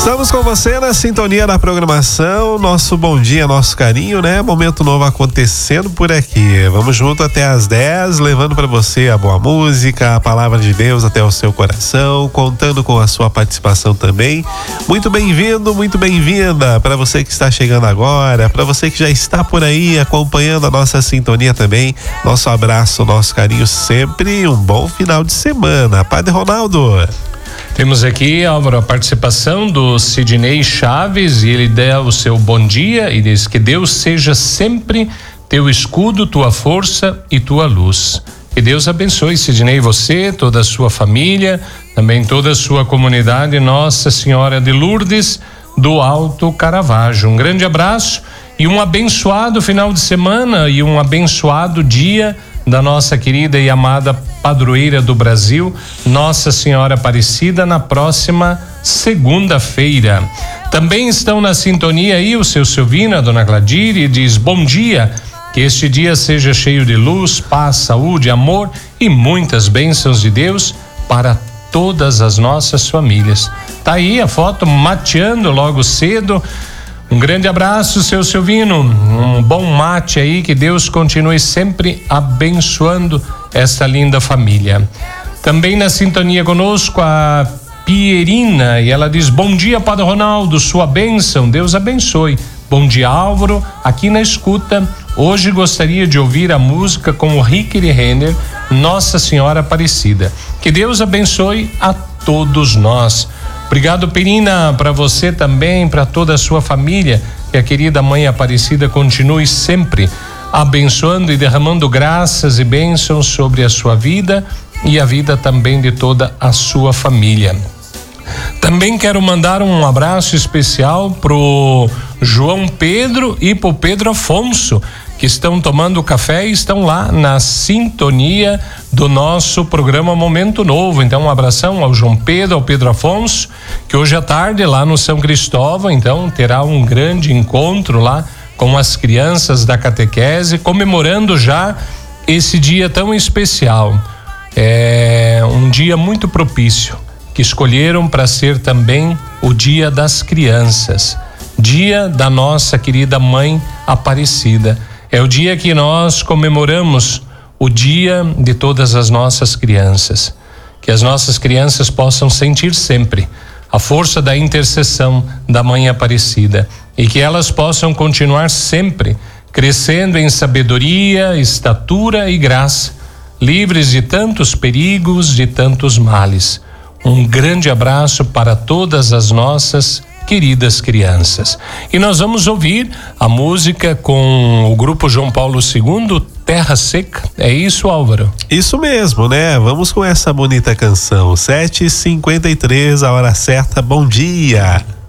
Estamos com você na sintonia da programação, nosso bom dia, nosso carinho, né? Momento novo acontecendo por aqui. Vamos junto até às 10, levando para você a boa música, a palavra de Deus até o seu coração, contando com a sua participação também. Muito bem-vindo, muito bem-vinda para você que está chegando agora, para você que já está por aí acompanhando a nossa sintonia também. Nosso abraço, nosso carinho sempre, um bom final de semana. Padre Ronaldo. Temos aqui, Álvaro, a participação do Sidney Chaves, e ele dá o seu bom dia e diz que Deus seja sempre teu escudo, tua força e tua luz. Que Deus abençoe, Sidney, você, toda a sua família, também toda a sua comunidade Nossa Senhora de Lourdes do Alto Caravaggio. Um grande abraço e um abençoado final de semana e um abençoado dia da nossa querida e amada padroeira do Brasil, Nossa Senhora Aparecida, na próxima segunda-feira. Também estão na sintonia aí o seu Silvino, a dona Gladir, e diz: bom dia, que este dia seja cheio de luz, paz, saúde, amor e muitas bênçãos de Deus para todas as nossas famílias. Tá aí a foto mateando logo cedo. Um grande abraço, seu Silvino, um bom mate aí, que Deus continue sempre abençoando esta linda família. Também na sintonia conosco a Pierina, e ela diz: bom dia, Padre Ronaldo, sua bênção, Deus abençoe. Bom dia, Álvaro, aqui na escuta. Hoje gostaria de ouvir a música com o Rick Renner, Nossa Senhora Aparecida. Que Deus abençoe a todos nós. Obrigado, Perina, para você também, para toda a sua família. Que a querida Mãe Aparecida continue sempre abençoando e derramando graças e bênçãos sobre a sua vida e a vida também de toda a sua família. Também quero mandar um abraço especial pro João Pedro e pro Pedro Afonso, que estão tomando café e estão lá na sintonia do nosso programa Momento Novo. Então, um abração ao João Pedro, ao Pedro Afonso, que hoje à tarde lá no São Cristóvão, então, terá um grande encontro lá com as crianças da catequese, comemorando já esse dia tão especial. É um dia muito propício, que escolheram para ser também o Dia das Crianças, dia da nossa querida Mãe Aparecida. É o dia que nós comemoramos o dia de todas as nossas crianças. Que as nossas crianças possam sentir sempre a força da intercessão da Mãe Aparecida e que elas possam continuar sempre crescendo em sabedoria, estatura e graça, livres de tantos perigos, de tantos males. Um grande abraço para todas as nossas queridas crianças. E nós vamos ouvir a música com o grupo João Paulo II, Terra Seca. É isso, Álvaro? Isso mesmo, né? Vamos com essa bonita canção. 7h53, a hora certa. Bom dia.